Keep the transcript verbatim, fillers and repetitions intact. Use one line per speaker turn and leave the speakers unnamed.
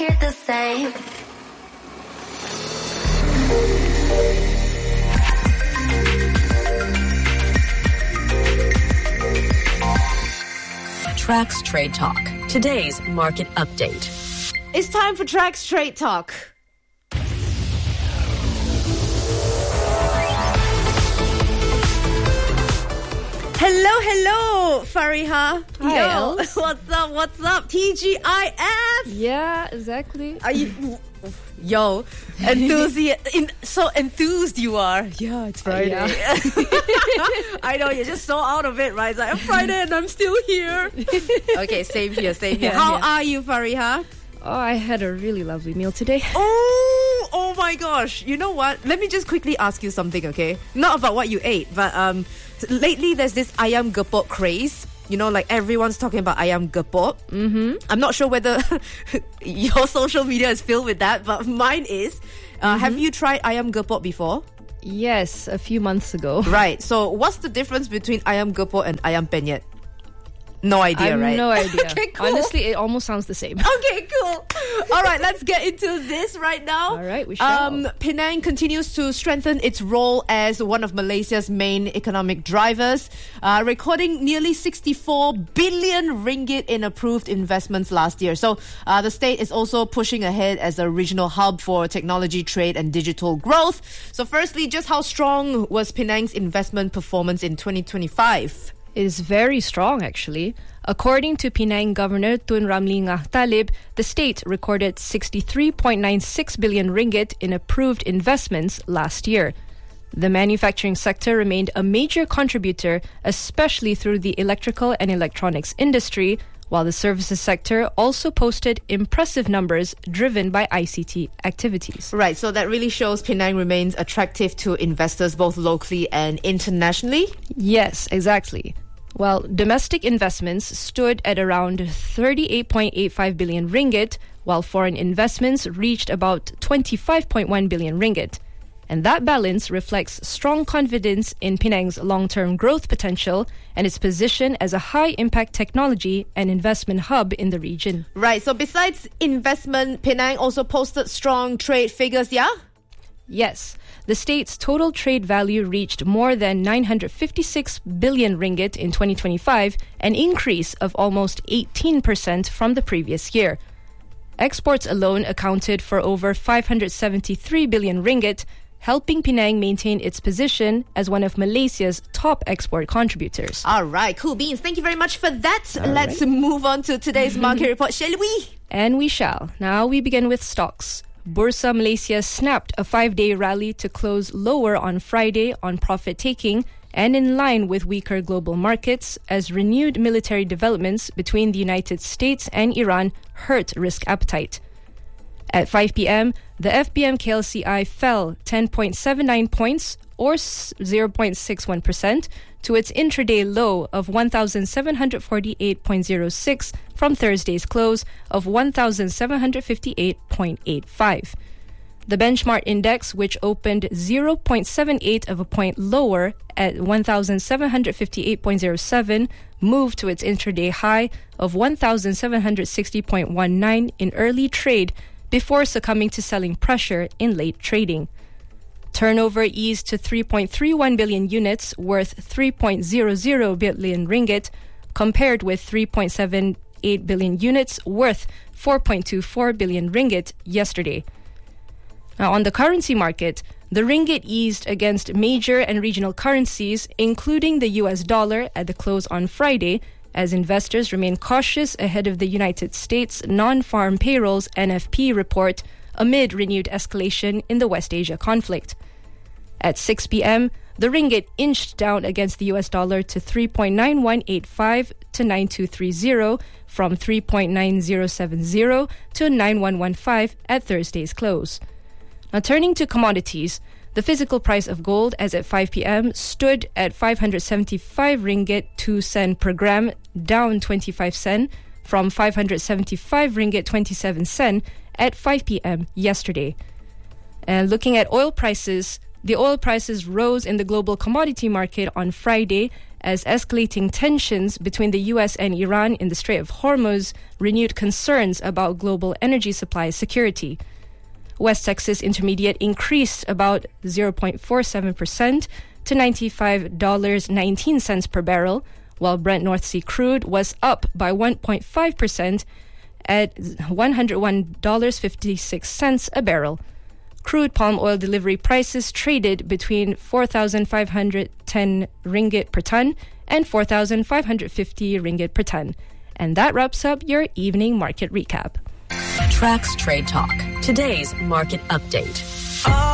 here the same.
Trax Trade Talk, today's market update.
It's time for Trax Trade Talk. Hello, hello, Fariha.
Hi,
Yo,
Els.
what's up, what's up? T G I F.
Yeah, exactly.
Are you... Yo, enthusi- in, so enthused you are. Yeah, it's Friday.
Yeah.
I know, you're just so out of it, right? It's like, I'm Friday and I'm still here. Okay, same here, same here.
Yeah,
How
yeah.
are you, Fariha?
Oh, I had a really lovely meal today.
Oh, oh my gosh. You know what? Let me just quickly ask you something, okay? Not about what you ate, but um, lately there's this ayam gepok craze. You know, like everyone's talking about ayam gepok. Mm-hmm. I'm not sure whether your social media is filled with that, but mine is. Uh,
Mm-hmm.
Have you tried ayam gepok before?
Yes, a few months ago.
Right. So what's the difference between ayam gepok and ayam penyet? No
I
idea,
have
right?
no idea.
Okay, cool.
Honestly, it almost sounds the same.
Okay, cool. All right, let's get into this right now.
All right, we shall.
Um, Penang continues to strengthen its role as one of Malaysia's main economic drivers, uh, recording nearly sixty-four billion ringgit in approved investments last year. So uh, the state is also pushing ahead as a regional hub for technology, trade and digital growth. So firstly, just how strong was Penang's investment performance in twenty twenty-five?
It is very strong, actually. According to Penang Governor Tun Ramli Ngah Talib, the state recorded sixty-three point nine six billion ringgit in approved investments last year. The manufacturing sector remained a major contributor, especially through the electrical and electronics industry, while the services sector also posted impressive numbers driven by I C T activities.
Right, so that really shows Penang remains attractive to investors both locally and internationally.
Yes, exactly. Well, domestic investments stood at around thirty-eight point eight five billion ringgit, while foreign investments reached about twenty-five point one billion ringgit. And that balance reflects strong confidence in Penang's long-term growth potential and its position as a high-impact technology and investment hub in the region.
Right, so besides investment, Penang also posted strong trade figures, yeah?
Yes, the state's total trade value reached more than nine hundred fifty-six billion ringgit in twenty twenty-five, an increase of almost eighteen percent from the previous year. Exports alone accounted for over five hundred seventy-three billion ringgit, helping Penang maintain its position as one of Malaysia's top export contributors.
All right, cool beans. Thank you very much for that.
All
Let's
right.
move on to today's market report, shall we?
And we shall. Now we begin with stocks. Bursa Malaysia snapped a five-day rally to close lower on Friday on profit-taking and in line with weaker global markets as renewed military developments between the United States and Iran hurt risk appetite. At five p.m., the F B M K L C I fell ten point seven nine points or zero point six one percent to its intraday low of one thousand seven hundred forty-eight point zero six from Thursday's close of one thousand seven hundred fifty-eight point eight five. The benchmark index, which opened zero point seven eight of a point lower at one thousand seven hundred fifty-eight point zero seven, moved to its intraday high of one thousand seven hundred sixty point one nine in early trade before succumbing to selling pressure in late trading. Turnover eased to three point three one billion units, worth three point zero zero billion ringgit, compared with three point seven eight billion units, worth four point two four billion ringgit yesterday. Now, on the currency market, the ringgit eased against major and regional currencies, including the U S dollar at the close on Friday, as investors remain cautious ahead of the United States non-farm payrolls N F P report amid renewed escalation in the West Asia conflict. At six p.m., the ringgit inched down against the U S dollar to three point nine one eight five to nine two three zero from three point nine zero seven zero to nine one one five at Thursday's close. Now, turning to commodities, the physical price of gold as at five p.m. stood at five hundred seventy-five ringgit two cent per gram, down twenty-five cent from five hundred seventy-five ringgit twenty-seven cent at five p.m. yesterday. And looking at oil prices, The oil prices rose in the global commodity market on Friday as escalating tensions between the U S and Iran in the Strait of Hormuz renewed concerns about global energy supply security. West Texas Intermediate increased about zero point four seven percent to ninety-five dollars and nineteen cents per barrel, while Brent North Sea crude was up by one point five percent at one hundred one dollars and fifty-six cents a barrel. Crude palm oil delivery prices traded between four thousand five hundred ten ringgit per ton and four thousand five hundred fifty ringgit per ton. And that wraps up your evening market recap.
Tracks Trade Talk. Today's market update.